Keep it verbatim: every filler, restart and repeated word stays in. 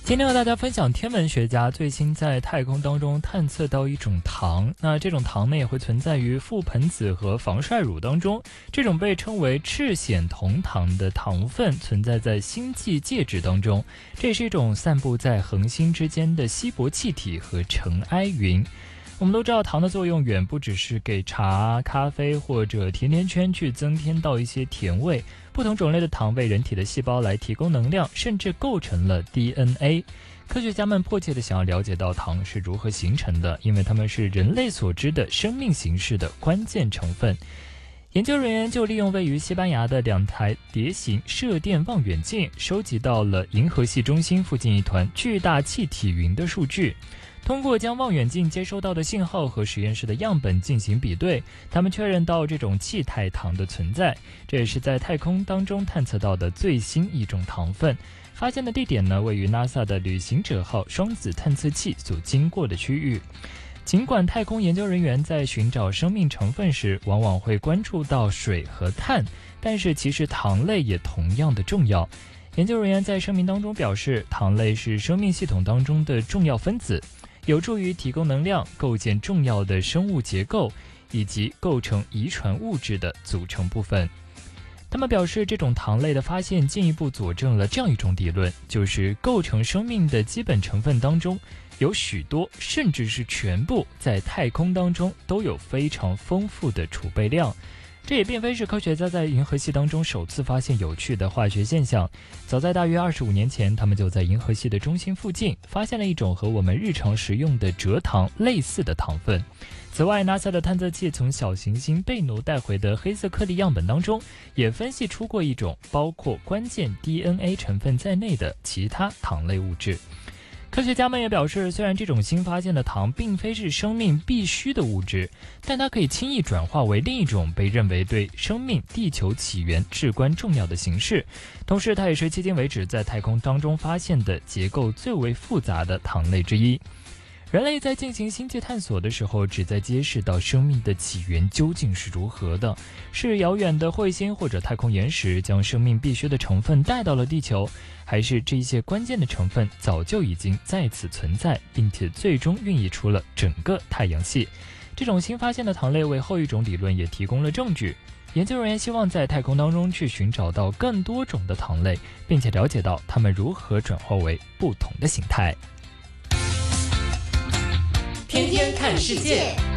今天和大家分享天文学家最新在太空当中探测到一种糖，那这种糖呢也会存在于覆盆子和防晒乳当中，这种被称为赤藓酮糖的糖分存在在星际介质当中，这也是一种散布在恒星之间的稀薄气体和尘埃云。我们都知道糖的作用远不只是给茶、咖啡或者甜甜圈去增添到一些甜味，不同种类的糖为人体的细胞来提供能量，甚至构成了 D N A。 科学家们迫切地想要了解到糖是如何形成的，因为它们是人类所知的生命形式的关键成分。研究人员就利用位于西班牙的两台碟形射电望远镜，收集到了银河系中心附近一团巨大气体云的数据。通过将望远镜接收到的信号和实验室的样本进行比对，他们确认到这种气态糖的存在，这也是在太空当中探测到的最新一种糖分。发现的地点呢，位于 NASA 的旅行者号双子探测器所经过的区域。尽管太空研究人员在寻找生命成分时往往会关注到水和碳，但是其实糖类也同样的重要。研究人员在声明当中表示，糖类是生命系统当中的重要分子，有助于提供能量，构建重要的生物结构，以及构成遗传物质的组成部分。他们表示，这种糖类的发现进一步佐证了这样一种理论，就是构成生命的基本成分当中，有许多甚至是全部在太空当中都有非常丰富的储备量。这也并非是科学家在银河系当中首次发现有趣的化学现象，早在大约二十五年前，他们就在银河系的中心附近发现了一种和我们日常食用的蔗糖类似的糖分。此外 NASA 的探测器从小行星贝努带回的黑色颗粒样本当中也分析出过一种包括关键 D N A 成分在内的其他糖类物质。科学家们也表示，虽然这种新发现的糖并非是生命必需的物质，但它可以轻易转化为另一种被认为对生命地球起源至关重要的形式。同时它也是迄今为止在太空当中发现的结构最为复杂的糖类之一。人类在进行星际探索的时候，旨在揭示到生命的起源究竟是如何的，是遥远的彗星或者太空岩石将生命必需的成分带到了地球，还是这些关键的成分早就已经在此存在，并且最终孕育出了整个太阳系。这种新发现的糖类为后一种理论也提供了证据。研究人员希望在太空当中去寻找到更多种的糖类，并且了解到它们如何转化为不同的形态。 天天看世界。